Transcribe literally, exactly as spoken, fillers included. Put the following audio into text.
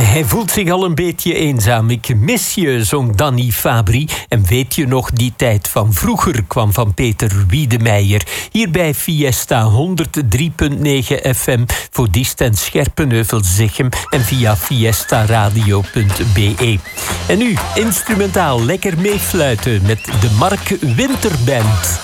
Hij voelt zich al een beetje eenzaam. Ik mis je, zong Danny Fabri. En weet je nog, die tijd van vroeger kwam van Peter Wiedemeijer. Hier bij Fiesta honderd drie komma negen F M voor Diest en Scherpenheuvel-Zichem en via fiestaradio punt b e. En nu instrumentaal lekker meefluiten met de Mark Winterband.